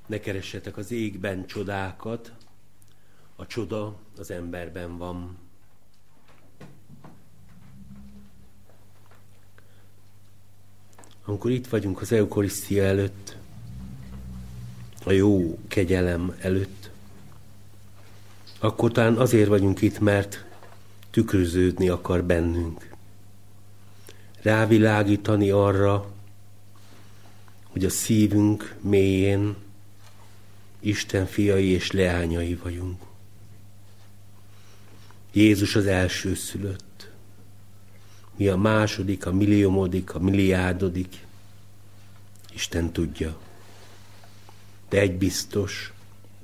Ne keressetek az égben csodákat, a csoda az emberben van. Amikor itt vagyunk az eukarisztia előtt, a jó kegyelem előtt, akkor talán azért vagyunk itt, mert tükröződni akar bennünk. Rávilágítani arra, hogy a szívünk mélyén Isten fiai és leányai vagyunk. Jézus az elsőszülött. Mi a második, a milliomodik, a milliárdodik, Isten tudja. De egy biztos,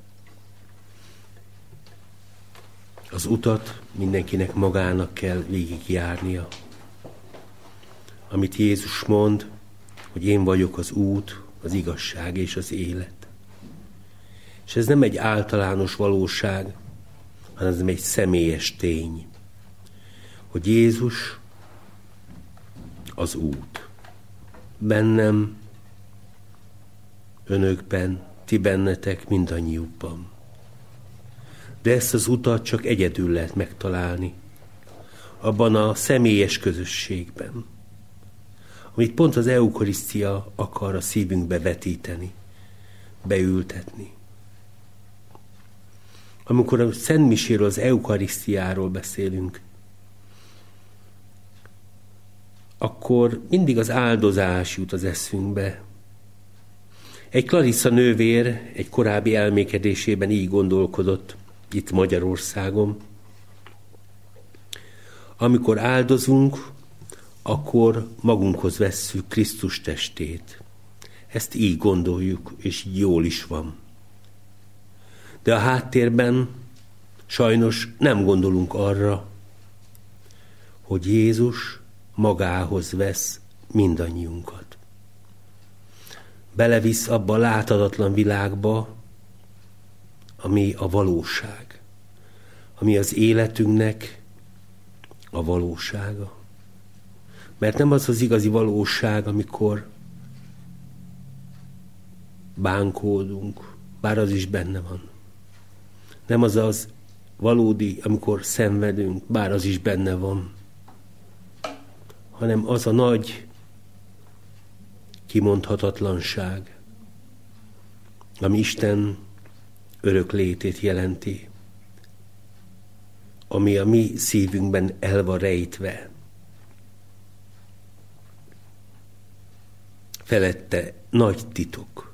az utat mindenkinek magának kell végigjárnia. Amit Jézus mond, hogy én vagyok az út, az igazság és az élet. És ez nem egy általános valóság, hanem ez egy személyes tény, hogy Jézus az út. Bennem, önökben, ti bennetek, mindannyiukban. De ezt az utat csak egyedül lehet megtalálni, abban a személyes közösségben, amit pont az eukarisztia akar a szívünkbe vetíteni, beültetni. Amikor a Szent Miséről, az eukarisztiáról beszélünk, akkor mindig az áldozás jut az eszünkbe. Egy Clarissa nővér egy korábbi elmékedésében így gondolkodott itt Magyarországon. Amikor áldozunk, akkor magunkhoz vesszük Krisztus testét. Ezt így gondoljuk, és így jól is van. De a háttérben sajnos nem gondolunk arra, hogy Jézus magához vesz mindannyiunkat. Belevisz abba a láthatatlan világba, ami a valóság, ami az életünknek a valósága. Mert nem az az igazi valóság, amikor bánkódunk, bár az is benne van. Nem az az valódi, amikor szenvedünk, bár az is benne van, hanem az a nagy kimondhatatlanság, ami Isten örök létét jelenti, ami a mi szívünkben el van rejtve. Felette nagy titok.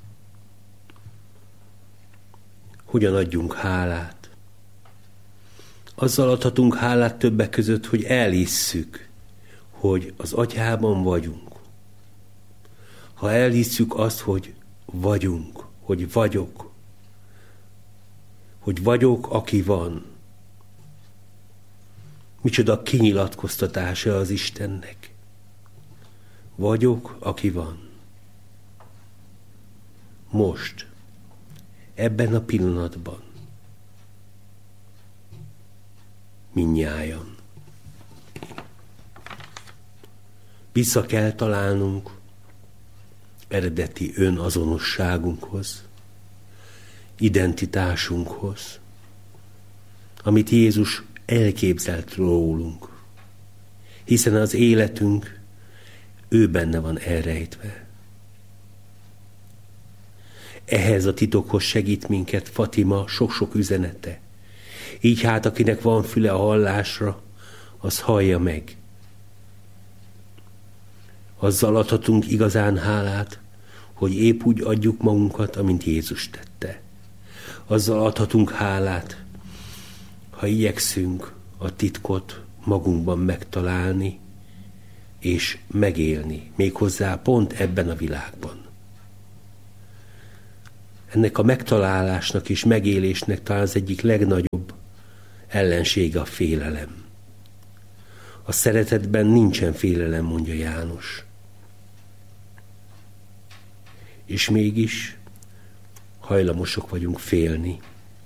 Hogyan adjunk hálát? Azzal adhatunk hálát többek között, hogy elhisszük, hogy az Atyában vagyunk. Ha elhisszük azt, hogy vagyunk, hogy vagyok, aki van. Micsoda kinyilatkoztatása az Istennek. Vagyok, aki van. Most, ebben a pillanatban. Mindnyájan. Vissza kell találnunk eredeti önazonosságunkhoz, identitásunkhoz, amit Jézus elképzelt rólunk, hiszen az életünk ő benne van elrejtve. Ehhez a titokhoz segít minket Fatima sok-sok üzenete. Így hát, akinek van füle a hallásra, az hallja meg. Azzal adhatunk igazán hálát, hogy épp úgy adjuk magunkat, amint Jézus tette. Azzal adhatunk hálát, ha igyekszünk a titkot magunkban megtalálni, és megélni, méghozzá pont ebben a világban. Ennek a megtalálásnak és megélésnek talán az egyik legnagyobb ellensége a félelem. A szeretetben nincsen félelem, mondja János. És mégis hajlamosok vagyunk félni.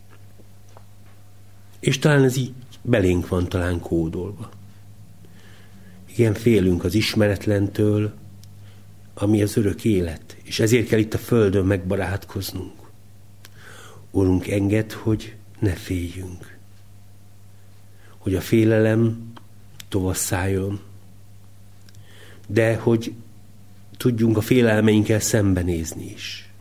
És talán ez így belénk van talán kódolva. Igen, félünk az ismeretlentől, ami az örök élet, és ezért kell itt a földön megbarátkoznunk. Urunk, engedd, hogy ne féljünk, hogy a félelem tovasszáljon, de hogy tudjunk a félelmeinkkel szembenézni is.